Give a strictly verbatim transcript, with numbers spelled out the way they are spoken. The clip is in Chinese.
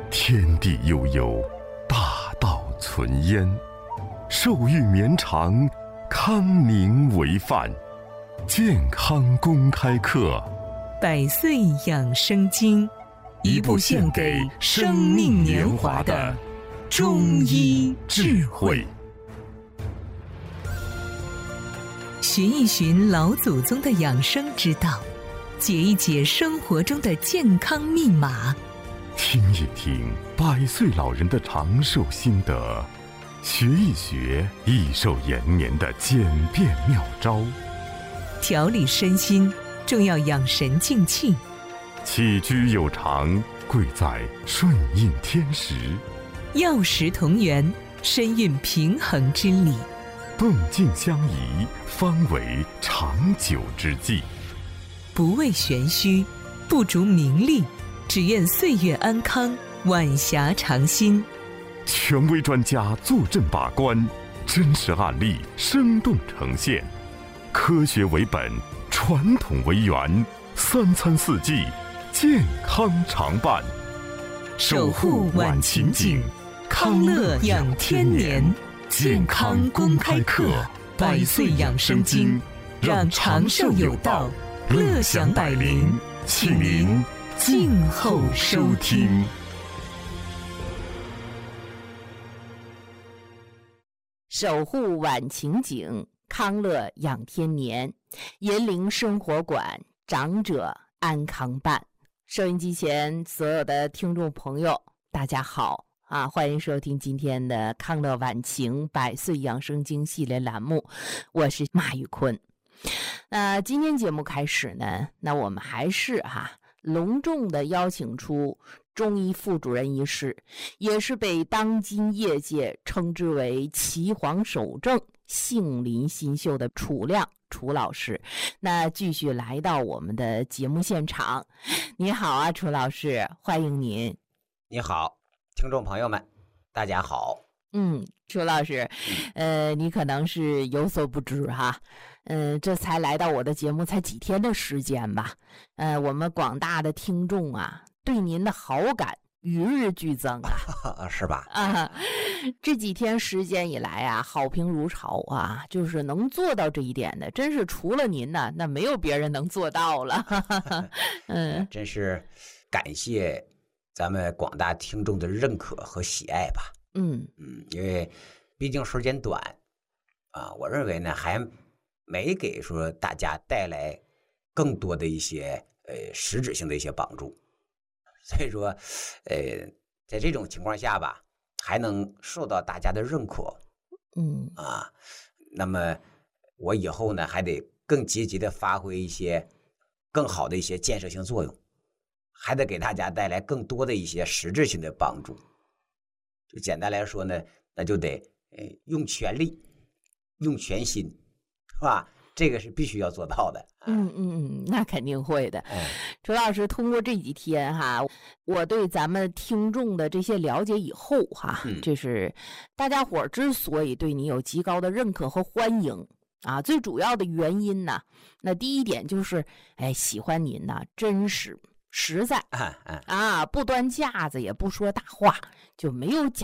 天地悠悠，大道存焉。寿育绵长，康宁为范。健康公开课， 百岁养生经，一部献给生命年华的中医智慧。寻一寻老祖宗的养生之道，解一解生活中的健康密码， 听一听百岁老人的长寿心得，学一学益寿延年的简便妙招。 调理身心，重要养神静气。 起居有常，贵在顺应天时。 药食同源，身运平衡之理。 动静相宜，方为长久之计。 不为玄虚，不逐名利，只愿岁月安康，晚霞长新。 权威专家坐镇把关，真实案例生动呈现。科学为本，传统为源，三餐四季，健康常伴。 守护晚晴景，康乐养天年。健康公开课，百岁养生经，让长寿有道，乐享百龄，请您静候收听。 守护晚晴景，康乐养天年，银陵生活馆，长者安康办。收音机前所有的听众朋友，大家好啊！欢迎收听今天的康乐晚晴百岁养生经系列栏目，我是马玉坤。那今天节目开始呢，那我们还是哈、啊、隆重的邀请出中医副主任医师，也是被当今业界称之为岐黄首正、杏林新秀的楚亮楚老师。那继续来到我们的节目现场。你好啊，楚老师，欢迎您。 你好，听众朋友们，大家好。 嗯，楚老师，呃，你可能是有所不知哈，嗯、呃，这才来到我的节目才几天的时间吧，呃，我们广大的听众啊，对您的好感与日俱增啊， 是吧？ 啊，这几天时间以来啊，好评如潮啊，就是能做到这一点的，真是除了您呢，那没有别人能做到了。嗯， 真是感谢咱们广大听众的认可和喜爱吧。 嗯嗯，因为毕竟时间短啊，我认为呢还没给说大家带来更多的一些呃实质性的一些帮助，所以说呃在这种情况下吧，还能受到大家的认可。 嗯啊，那么我以后呢还得更积极的发挥一些更好的一些建设性作用，还得给大家带来更多的一些实质性的帮助。就简单来说呢，那就得呃用全力，用全心，是吧？这个是必须要做到的。 嗯嗯嗯，那肯定会的。 哎， 楚老师，通过这几天哈，我对咱们听众的这些了解以后哈， 嗯、 这是大家伙之所以对你有极高的认可和欢迎啊，最主要的原因呢，那第一点就是，哎，喜欢您呢，真实。实在啊啊啊，不端架子也不说大话，就没有假